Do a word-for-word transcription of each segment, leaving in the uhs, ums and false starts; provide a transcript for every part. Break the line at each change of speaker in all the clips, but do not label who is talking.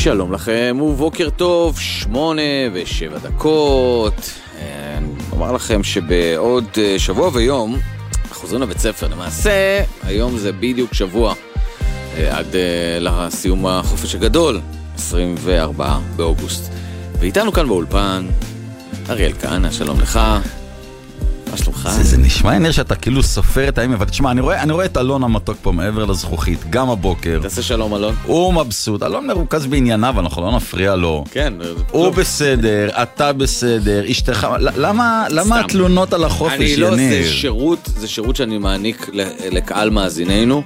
שלום לכם ובוקר טוב, שמונה ושבע דקות. אני אומר לכם שבעוד שבוע ויום חוזרים לבית ספר. למעשה היום זה בדיוק שבוע עד לסיום החופש הגדול, עשרים וארבעה באוגוסט. ואיתנו כאן באולפן אריאל כהנא, שלום לך. מה שלומך?
זה, זה נשמע נראה שאתה כאילו סופר את הימים, אבל תשמע, אני רואה, אני רואה את אלון המתוק פה מעבר לזכוכית, גם הבוקר.
תעשה שלום אלון.
הוא מבסוט, אלון מרוכז בענייניו, אנחנו לא נפריע לו.
כן.
הוא בסדר, אתה בסדר, אשתך, למה, למה התלונות על החופש,
אני לא, זה שירות, זה שירות שאני מעניק לקהל מאזיננו,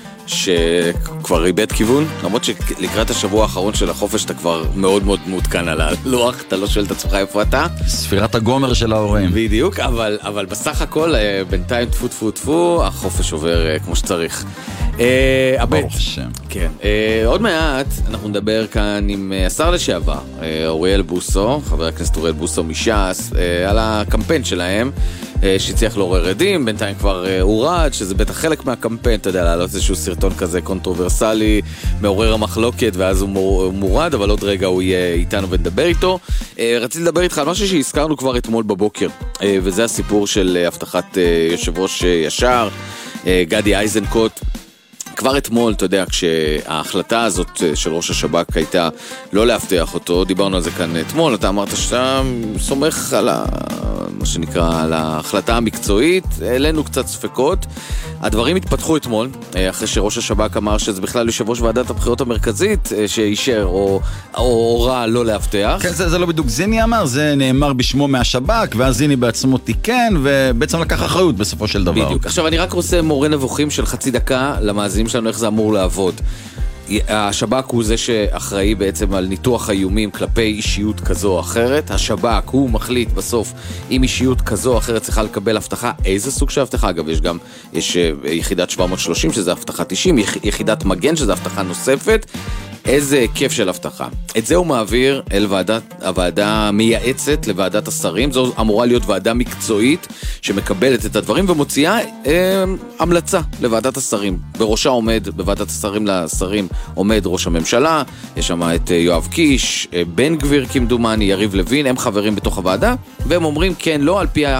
שכבר איבד כיוון, למרות שלקראת השבוע האחרון של החופש אתה כבר מאוד מאוד מעודכן על הלוח, אתה לא שואל את עצמך איפה אתה.
ספירת הגומר של ההורים.
בדיוק, אבל, אבל בסך הכל בינתיים תפו תפו תפו, החופש עובר כמו שצריך.
ברוך השם.
כן. עוד מעט אנחנו נדבר כאן עם השר לשעבר, אוריאל בוסו, חבר הכנסת אוריאל בוסו מש"ס, על הקמפיין שלהם, שהצליח לעורר עדים, בינתיים כבר הורד, שזה בטח חלק מהקמפיין, אתה יודע, לעלות איזשהו סרטון כזה קונטרוברסלי, מעורר המחלוקת, ואז הוא מורד, אבל עוד רגע הוא יהיה איתנו ונדבר איתו. רציתי לדבר איתך על משהו שהזכרנו כבר אתמול בבוקר, וזה הסיפור של הבטחת יושב ראש ישר, גדי איזנקוט. כבר אתמול, אתה יודע, כשההחלטה הזאת של ראש השב"כ הייתה לא להבטיח אותו, דיברנו על זה כאן אתמול, אתה אמרת שאתה סומך על ה... מה שנקרא, על ההחלטה המקצועית, אלינו קצת ספקות. הדברים התפתחו אתמול, אחרי שראש השב"כ אמר שזה בכלל יושב ראש ועדת הבחירות המרכזית, שאישר או הוראה לא להבטיח.
כן, זה, זה לא בדיוק זיני אמר, זה נאמר בשמו מהשב"כ, ואז זיני בעצמו תיקן, ובעצם לקח אחריות בסופו של דבר.
בדיוק. עכשיו אני רק רוצה מורה נבוכים של חצי דקה למאזינים שלנו, איך זה אמור לעבוד. השב"כ הוא זה שאחראי בעצם על ניתוח האיומים כלפי אישיות כזו או אחרת. השב"כ הוא מחליט בסוף אם אישיות כזו או אחרת צריכה לקבל הבטחה, איזה סוג של הבטחה. אגב, יש גם יש יחידת שבע מאות ושלושים שזה הבטחה תשעים, יחידת מגן שזה הבטחה נוספת. איזה כיף של הבטחה. את זה הוא מעביר אל ועדת, הוועדה המייעצת לוועדת השרים. זו אמורה להיות ועדה מקצועית שמקבלת את הדברים ומוציאה אה, המלצה לוועדת השרים. בראשה עומד, בוועדת השרים לשרים עומד ראש הממשלה, יש שם את אה, יואב קיש, אה, בן גביר כמדומני, יריב לוין, הם חברים בתוך הוועדה, והם אומרים כן, לא על פי ה...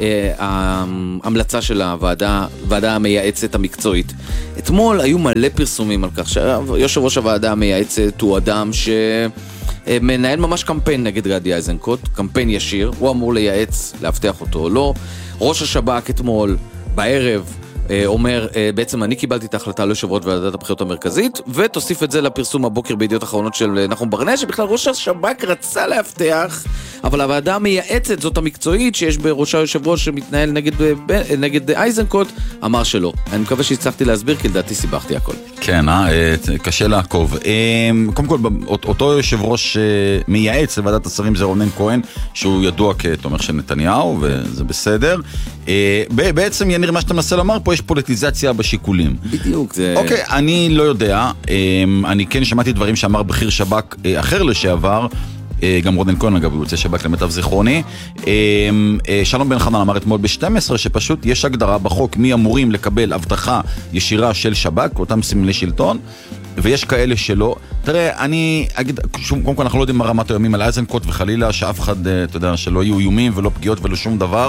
ההמלצה של הוועדה, ועדה המייעצת המקצועית. אתמול היו מלא פרסומים על כך שיושב ראש הוועדה המייעצת הוא אדם שמנהל ממש קמפיין נגד גדי איזנקוט, קמפיין ישיר, הוא אמור לייעץ, להבטיח אותו או לא. ראש השב"כ אתמול בערב אומר, בעצם אני קיבלתי את ההחלטה ליושב ראש ועדת הבחירות המרכזית, ותוסיף את זה לפרסום הבוקר בידיעות אחרונות של נחום ברנע, שבכלל ראש השב"כ רצה להבטיח, אבל הוועדה המייעצת, זאת המקצועית, שיש בראשה יושב ראש שמתנהל נגד, נגד איזנקוט, אמר שלא. אני מקווה שהצלחתי להסביר, כי לדעתי סיבכתי הכל.
כן, אה, קשה לעקוב. קודם כל, אותו יושב ראש מייעץ לוועדת השרים זה רונן כהן, שהוא ידוע כתומך של נתניהו, וזה בסדר. בעצם, יניר, מה שאתה מנסה לומר פה, יש פוליטיזציה בשיקולים.
בדיוק. זה...
אוקיי, אני לא יודע. אני כן שמעתי דברים שאמר בכיר שב"כ אחר לשעבר, גם רונן כהן, אגב, הוא יוצא שב"כ למיטב זיכרוני. שלום בן חנן אמר אתמול ב-שתים עשרה שפשוט יש הגדרה בחוק מי אמורים לקבל הבטחה ישירה של שב"כ, אותם סמלי שלטון, ויש כאלה שלא. תראה, אני אגיד, קודם כל אנחנו לא יודעים מה רמת היומים על איזנקוט, וחלילה שאף אחד, אתה יודע, שלא יהיו איומים ולא פגיעות ולא שום דבר.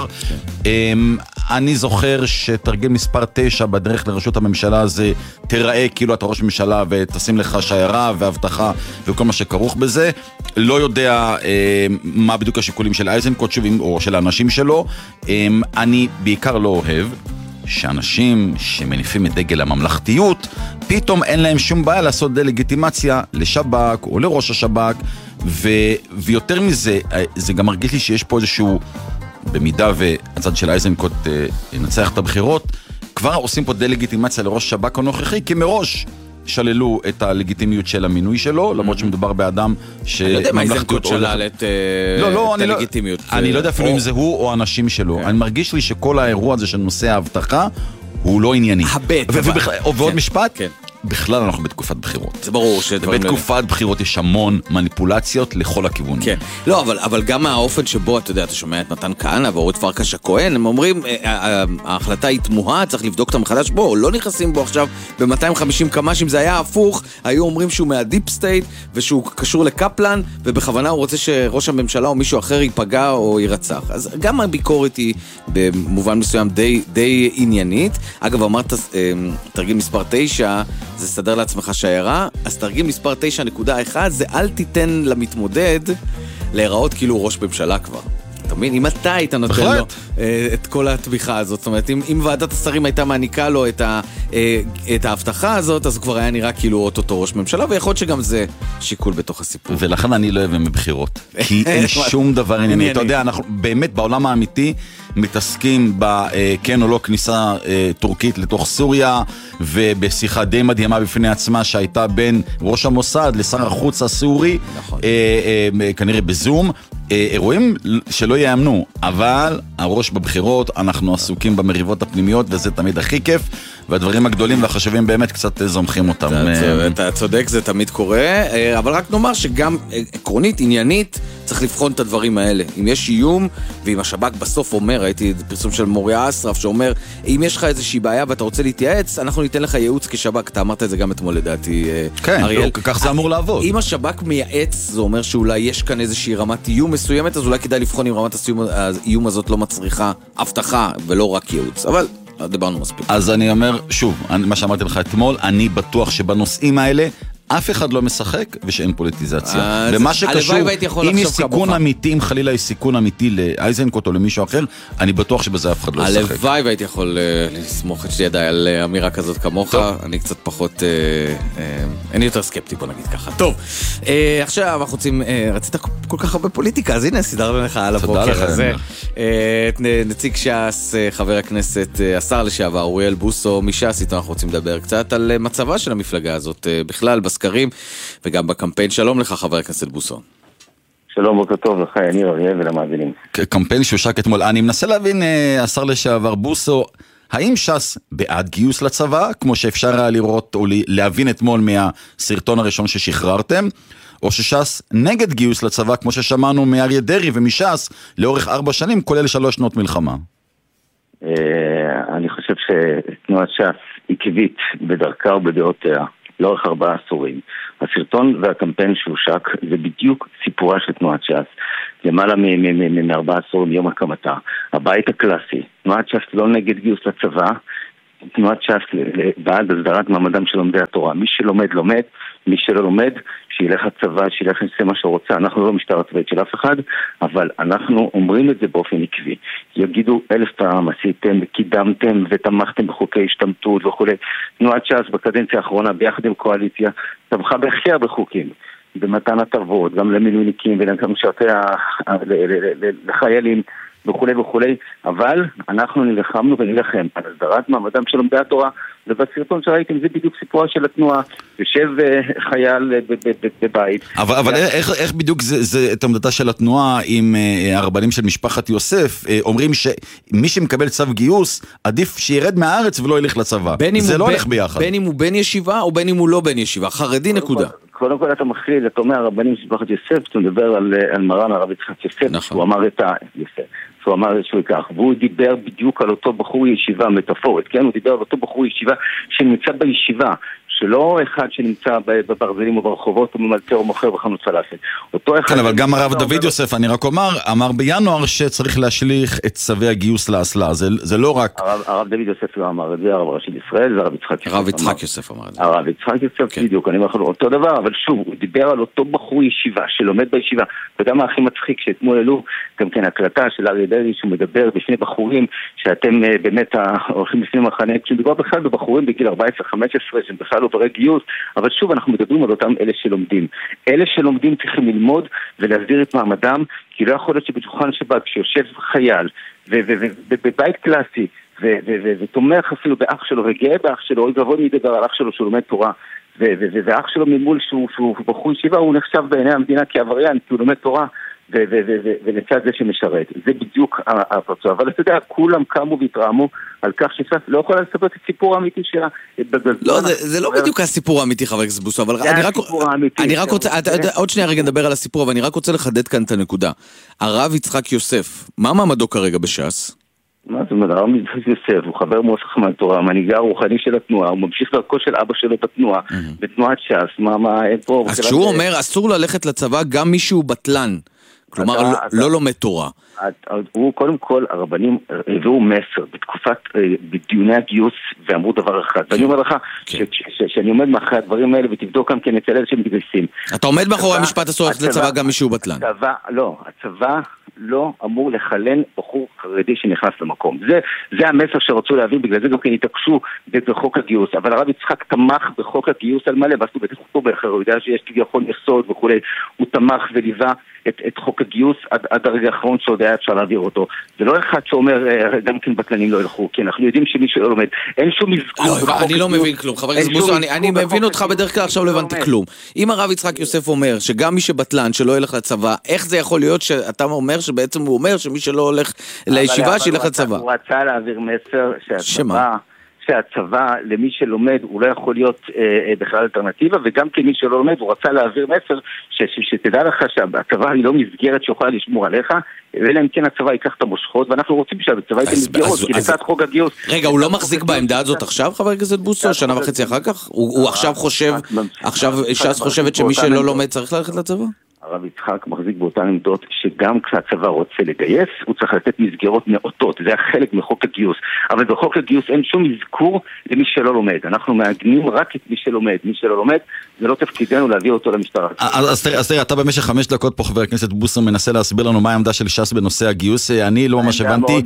אני זוכר שתרגיל מספר תשע בדרך לראשות הממשלה זה תראה כאילו אתה ראש ממשלה ותשים לך שיירה והבטחה וכל מה שכרוך בזה. לא יודע מה בדיוק השיקולים של איזנקוט או של האנשים שלו. אני בעיקר לא אוהב שאנשים שמניפים את דגל הממלכתיות, פתאום אין להם שום בעיה לעשות דה-לגיטימציה לשב"כ או לראש השב"כ, ו... ויותר מזה, זה גם מרגיש לי שיש פה איזשהו, במידה והצד של איזנקוט ינצח את הבחירות, כבר עושים פה דה-לגיטימציה לראש שב"כ הנוכחי, כי מראש שללו את הלגיטימיות של המינוי שלו, למרות שמדובר באדם ש...
אני לא יודע מה איזנקוט שלל את הלגיטימיות.
אני לא יודע אפילו אם זה הוא או אנשים שלו. אני מרגיש לי שכל האירוע הזה של נושא ההבטחה, הוא לא ענייני.
הבט.
ועוד משפט, בכלל אנחנו בתקופת בחירות.
זה ברור שדברים...
בתקופת בחירות יש המון מניפולציות לכל הכיוונים.
כן. לא, אבל, אבל גם האופן שבו, אתה יודע, אתה שומע את מתן כהנא ואורית פרקש הכהן, הם אומרים, ההחלטה היא תמוהה, צריך לבדוק אותה מחדש בו, לא נכנסים בו עכשיו ב-מאתיים וחמישים קמ"ש, אם זה היה הפוך, היו אומרים שהוא מהדיפ סטייט, ושהוא קשור לקפלן, ובכוונה הוא רוצה שראש הממשלה או מישהו אחר ייפגע או יירצח. אז גם הביקורת היא במובן מסוים די, די עניינית. אגב, אמרת, תרגיל מספר תשע, זה סדר לעצמך שיירה, אז תרגיל מספר תשע נקודה אחת, זה אל תיתן למתמודד להיראות כאילו הוא ראש ממשלה כבר. אתה מבין? אם אתה היית נותן לו את כל התמיכה הזאת, זאת אומרת, אם, אם ועדת השרים הייתה מעניקה לו את, ה, את ההבטחה הזאת, אז הוא כבר היה נראה כאילו אותו ראש ממשלה, ויכול להיות שגם זה שיקול בתוך הסיפור.
ולכן אני לא אוהב מבחירות, כי אין שום דבר ענייני. אתה יודע, אנחנו באמת בעולם האמיתי מתעסקים בכן או לא כניסה טורקית לתוך סוריה, ובשיחה די מדהימה בפני עצמה שהייתה בין ראש המוסד לשר החוץ הסורי, נכון. כנראה בזום, אירועים שלא יאמנו, אבל הראש בבחירות, אנחנו עסוקים במריבות הפנימיות, וזה תמיד הכי כיף, והדברים הגדולים והחשבים באמת קצת זומחים אותם.
אתה צודק, זה תמיד קורה, אבל רק נאמר שגם עקרונית, עניינית, צריך לבחון את הדברים האלה. אם יש איום, ואם השב"כ בסוף אומר, הייתי פרסום של מוריה אסרף, שאומר, אם יש לך איזושהי בעיה ואתה רוצה להתייעץ, אנחנו ניתן לך ייעוץ כשב"כ. אתה אמרת את זה גם אתמול לדעתי,
כן, אריאל. כן, כך זה אמור לעבוד.
אם השב"כ מייעץ, זה אומר שאולי יש כאן איזושהי רמת איום מסוימת, אז אולי כדאי לבחון אם רמת האיום הזאת לא מצריכה הבטחה ולא רק ייעוץ. אבל דיברנו מספיק.
אז אני אומר, שוב, מה שאמרתי לך אתמול, אני בטוח שבנושאים האלה אף אחד לא משחק ושאין פוליטיזציה. ומה שקשור, אם יש סיכון אמיתי, אם חלילה יש סיכון אמיתי לאייזנקוט או למישהו אחר, אני בטוח שבזה אף אחד לא ישחק.
הלוואי והייתי יכול לסמוך את שידיי על אמירה כזאת כמוך, אני קצת פחות, אני יותר סקפטי, בוא נגיד ככה. טוב, עכשיו אנחנו רוצים, רצית כל כך הרבה פוליטיקה, אז הנה, סידרנו לך על הבוקר הזה. נציג ש"ס, חבר הכנסת, השר לשעבר, אוריאל בוסו מש"ס, איתו אנחנו רוצים לדבר קצת על מצבה של המפלגה הזאת בכלל, בסקרים וגם בקמפיין. שלום לך, חבר הכנסת בוסו.
שלום, בוקר טוב לך, יניר אריאל ולמאזינים.
קמפיין שהושק אתמול. אני מנסה להבין, השר לשעבר בוסו, האם ש"ס בעד גיוס לצבא, כמו שאפשר היה לראות או להבין אתמול מהסרטון הראשון ששחררתם, או שש"ס נגד גיוס לצבא, כמו ששמענו מאריה דרעי ומש"ס, לאורך ארבע שנים, כולל שלוש שנות מלחמה?
אני חושב שתנועת ש"ס עקבית בדרכה ובדעותיה, לאורך ארבעה עשורים. הסרטון והקמפיין שהושק זה בדיוק סיפורה של תנועת ש"ס. למעלה מארבעה עשורים מיום הקמתה. הבית הקלאסי. תנועת ש"ס לא נגד גיוס לצבא, תנועת ש"ס בעד הסדרת מעמדם של לומדי התורה. מי שלומד לומד, מי שלא לומד שילך לצבא, שילך לעשות מה שהוא רוצה. אנחנו לא משטר הצבאית של אף אחד, אבל אנחנו אומרים את זה באופן עקבי. יגידו אלף פעם, עשיתם, קידמתם ותמכתם בחוקי השתמטות וכו'. תנועת ש"ס בקדנציה האחרונה ביחד עם קואליציה תמכה בהכי הרבה חוקים, במתן הטבות, גם למילואימניקים וגם משרתי לחיילים וכו' וכו', אבל אנחנו נלחמנו ונלחם על הסדרת מעמדם של לומדי התורה, ובסרטון שראיתם זה בדיוק סיפורה של התנועה, יושב חייל בבית.
אבל, אבל איך, איך בדיוק זה, זה את עמדתה של התנועה עם הרבנים של משפחת יוסף, אומרים שמי שמקבל צו גיוס, עדיף שירד מהארץ ולא ילך לצבא. זה לא הולך ביחד.
בין אם הוא בן ישיבה או בין אם הוא לא בן ישיבה, חרדי נקודה.
קודם כל אתה מכליל, אתה אומר הרבנים של משפחת יוסף, אתה מדבר על, על מרן הרב יצחק יוסף, נכון. שהוא אמר את ה... יוסף. הוא אמר שהוא כך, והוא דיבר בדיוק על אותו בחור ישיבה מטאפורית, כן? הוא דיבר על אותו בחור ישיבה שנמצא בישיבה, שלא אחד שנמצא בברזלים או ברחובות או ממלצר או מוכר בחנות פלאפל.
כן, אבל גם הרב דוד יוסף, אני רק אומר, אמר בינואר שצריך להשליך את צווי הגיוס לאסלה, זה לא רק...
הרב דוד יוסף לא אמר את זה, הרב ראשי לישראל, זה הרב יצחק יוסף.
הרב יצחק יוסף אמר את זה.
הרב יצחק יוסף, בדיוק, אני אומר לך אותו דבר, אבל שוב, הוא דיבר על אותו בחור ישיבה שלומד בישיבה, וגם הכי מצחיק שאתמול אלו, גם כן הקלטה של אריה דרעי שהוא מדבר בפני בחורים, שאתם באמת הולכים בפני מחנה, כשמדובר בכלל בבחורים בגיל ארבע עשרה חמש עשרה, שהם בכלל עוברי גיוס, אבל שוב אנחנו מדברים על אותם אלה שלומדים. אלה שלומדים צריכים ללמוד ולהסדיר את מעמדם, כי לא יכול להיות שבשולחן שבת, כשיושב חייל, ובבית קלאסי, ותומך אפילו באח שלו, וגאה באח שלו, או גבוה מדבר על אח שלו שהוא לומד תורה, ואח שלו ממול שהוא בחור ישיבה, הוא נחשב בעיני המדינה כעבריין, כי הוא לומד תורה, ולצד זה שמשרת. זה בדיוק הפרצוע. אבל אתה יודע, כולם קמו והתרעמו על כך שש"ס לא יכולה לספר את הסיפור האמיתי שלה.
לא, זה לא בדיוק הסיפור האמיתי, חבר הכנסת בוסו, אבל אני רק רוצה, עוד שנייה רגע נדבר על הסיפור, אבל אני רק רוצה לחדד כאן את הנקודה. הרב יצחק יוסף, מה מעמדו כרגע בש"ס?
מה זאת אומרת, הרב יצחק יוסף, הוא חבר מועצת חכמי התורה, המנהיג הרוחני של התנועה, הוא ממשיך דרכו של אבא שלו בתנועה, בתנועת ש"ס, מה, מה, פה...
אז כשהוא אומר, אסור ללכת לצבא גם מישהו בטלן, כלומר, לא לומד תורה.
הוא, קודם כל, הרבנים הביאו מסר בתקופת, בדיוני הגיוס, ואמרו דבר אחד. ואני אומר לך, שאני עומד מאחורי הדברים האלה, ותבדוק גם כן אצל אלה שמתגייסים.
אתה עומד מאחורי המשפט אסור ללכת לצבא גם מישהו בטלן.
לא, הצבא לא אמור לחלן בחור חרדי שנכנס למקום. זה, זה המסר שרצו להביא, בגלל זה גם כן התעקשו בחוק הגיוס. אבל הרב יצחק תמך בחוק הגיוס על מלא, ועשו בטח אותו באחר, הוא יודע שיש כביכול יסוד וכו'. הוא תמך וליווה את, את חוק הגיוס עד, עד הרגע האחרון שעוד היה אפשר להעביר אותו. זה לא אחד שאומר, גם כן בטלנים לא ילכו, כי אנחנו יודעים שמי שלא לומד, אין שום מזכור.
לא, אני לא מבין כלום, חבר הכנסת בוסו, אני, אני מבין אותך בדרך כלל, עכשיו לא הבנתי כלום. אם הרב יצחק יוסף אומר שגם מי שבטלן שלא ילך לצבא, איך זה יכול להיות שאתה אומר שבעצם הוא אומר שמי שלא הולך לישיבה שילך לצבא?
הוא רצה להעביר מסר שהצבא שהצבא למי שלומד הוא לא יכול להיות אה, בכלל אלטרנטיבה, וגם כמי שלא לומד הוא רצה להעביר מסר ש, ש, שתדע לך שהצבא היא לא מסגרת שיכולה לשמור עליך, אלא אם כן הצבא ייקח את המושכות, ואנחנו רוצים שהצבא ייתן מסגרות, כי לצד חוק הגיוס...
רגע, הוא לא מחזיק בעמדה הזאת עכשיו, חבר הכנסת בוסו, שנה וחצי אחר כך? הוא עכשיו חושב, עכשיו ש"ס חושבת שמי שלא לומד צריך ללכת לצבא?
הרב יצחק מחזיק באותן עמדות שגם כשהצבא רוצה לגייס, הוא צריך לתת מסגרות נאותות. זה חלק מחוק הגיוס. אבל בחוק הגיוס אין שום מזכור למי שלא לומד. אנחנו מעגנים רק את מי שלומד. מי שלא לומד, זה לא תפקידנו להביא אותו למשטרה.
אז תראה, אתה במשך חמש דקות פה, חבר הכנסת בוסו, מנסה להסביר לנו מה העמדה של ש"ס בנושא הגיוס. אני לא ממש הבנתי.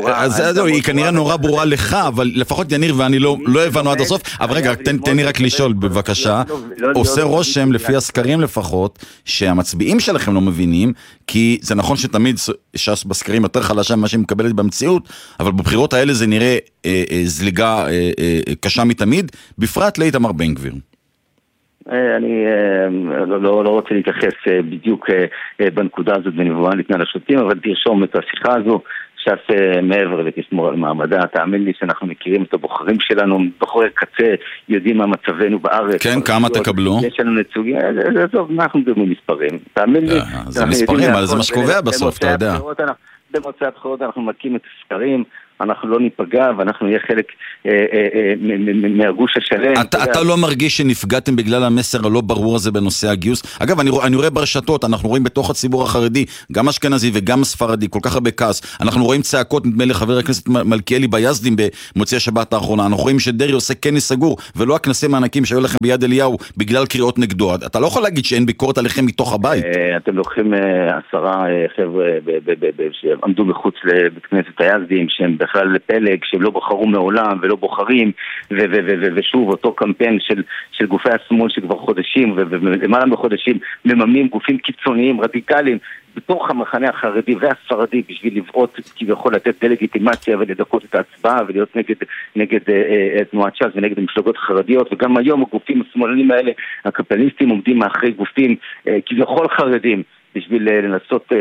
אז היא כנראה נורא ברורה לך, אבל לפחות יניר ואני לא הבנו עד הסוף. אבל רגע, תן לי רק לשאול, בבקשה. עושה רושם, לפי הסקרים לפחות, שהמצביעים שלכם לא מבינים, כי זה נכון שתמיד ש"ס בסקרים יותר חלשה ממה שהיא מקבלת במציאות, אבל בבחירות האלה זה נראה אה, אה, זליגה אה, אה, קשה מתמיד, בפרט לאיתמר בן גביר.
אני לא, לא, לא רוצה להתייחס בדיוק בנקודה הזאת בנבואה לפני השופטים, אבל תרשום את השיחה הזו, ש"ס מעבר ותשמור על מעמדה. תאמין לי שאנחנו מכירים את הבוחרים שלנו, בוחרי קצה, יודעים מה מצבנו בארץ.
כן, כמה תקבלו?
יש לנו נצוגים, זה טוב, אנחנו מדברים מספרים. תאמין לי.
זה מספרים, אבל זה מה שקובע בסוף, אתה יודע.
במוצאי הבחירות אנחנו מקים את הסקרים, אנחנו לא ניפגע, ואנחנו נהיה חלק מהגוש השלם.
אתה לא מרגיש שנפגעתם בגלל המסר הלא ברור הזה בנושא הגיוס? אגב, אני רואה ברשתות, אנחנו רואים בתוך הציבור החרדי, גם אשכנזי וגם ספרדי, כל כך הרבה כעס. אנחנו רואים צעקות, נדמה לי חבר הכנסת מלכיאלי ביזדים במוצאי השבת האחרונה. אנחנו רואים שדרי עושה כנס סגור, ולא הכנסי מענקים שהיו לכם ביד אליהו בגלל קריאות נגדו. אתה לא יכול להגיד שאין ביקורת עליכם מתוך הבית.
אתם לוקחים עשרה חבר'ה שעמדו מחוץ לבית כנסת היזדים, שהם בכלל פלג, שהם לא בחרו מעולם ולא בוחרים, ושוב אותו קמפיין של גופי השמאל שכבר חודשים ולמעלה מחודשים מממנים גופים קיצוניים, רדיקליים, בתוך המחנה החרדי והספרדי, בשביל לבעוט כביכול לתת דלגיטימציה ולדקות את ההצבעה ולהיות נגד, נגד אה, תנועת ש"ס ונגד המפלגות החרדיות. וגם היום הגופים השמאלנים האלה, הקפיטליסטים, עומדים מאחורי גופים אה, כביכול חרדים, בשביל לנסות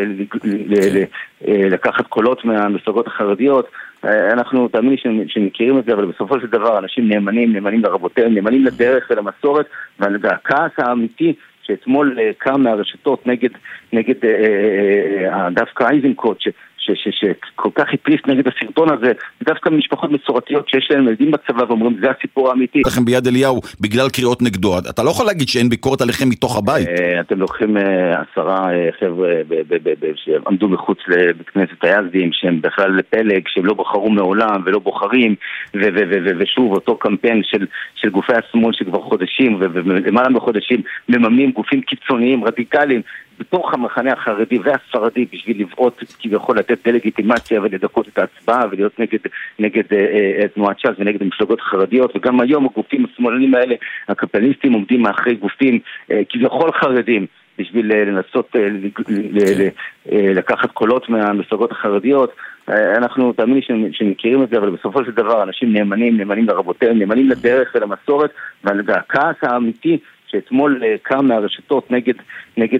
לקחת קולות מהמפלגות החרדיות. אנחנו תאמיני שמכירים את זה, אבל בסופו של דבר אנשים נאמנים, נאמנים לרבותיהם, נאמנים לדרך ולמסורת, והכעס האמיתי שאתמול קם מהרשתות נגד, נגד דווקא אייזנקוט, שכל כך התריס נגד הסרטון הזה, דווקא משפחות מסורתיות שיש להם ילדים בצבא ואומרים, זה הסיפור האמיתי.
לכם ביד אליהו בגלל קריאות נגדו, אתה לא יכול להגיד שאין ביקורת עליכם מתוך הבית.
אתם לוקחים עשרה חבר'ה שעמדו מחוץ לבית כנסת היזדים, שהם בכלל פלג, שהם לא בחרו מעולם ולא בוחרים, ושוב אותו קמפיין של גופי השמאל שכבר חודשים ולמעלה מחודשים מממנים גופים קיצוניים, רדיקליים, בתוך המחנה החרדי והספרדי, בשביל לבעוט כביכול לתת דלגיטימציה ולדקות את ההצבעה ולהיות נגד, נגד אה, תנועת ש"ס ונגד המפלגות החרדיות. וגם היום הגופים השמאלנים האלה, הקפיטליסטים, עומדים מאחורי גופים אה, כביכול חרדים, בשביל אה, לנסות אה, ל, ל, ל, אה, לקחת קולות מהמפלגות החרדיות. אה, אנחנו תאמיני שמכירים את זה, אבל בסופו של דבר אנשים נאמנים, נאמנים לרבותיהם, נאמנים לדרך ולמסורת, והכעס האמיתי שאתמול קם מהרשתות נגד, נגד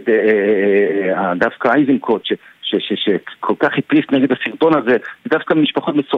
דווקא אייזנקוט, שכל כך התריס נגד הסרטון הזה, דווקא משפחות